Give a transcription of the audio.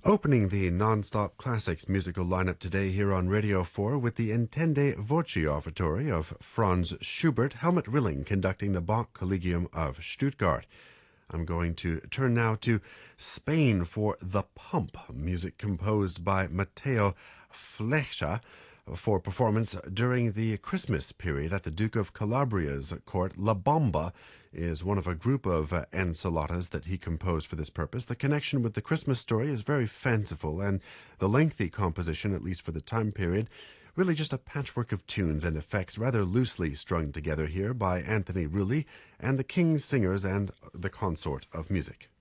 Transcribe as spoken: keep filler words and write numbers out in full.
Opening the Non-Stop Classics musical lineup today here on Radio four with the Intende Voci Offertory of Franz Schubert, Helmut Rilling conducting the Bach Collegium of Stuttgart. I'm going to turn now to Spain for The Pump, music composed by Matteo Flecha for performance during the Christmas period at the Duke of Calabria's court. La Bamba is one of a group of uh, enchiladas that he composed for this purpose. The connection with the Christmas story is very fanciful, and the lengthy composition, at least for the time period, really just a patchwork of tunes and effects rather loosely strung together here by Anthony Rulli and the King's Singers and the Consort of Music.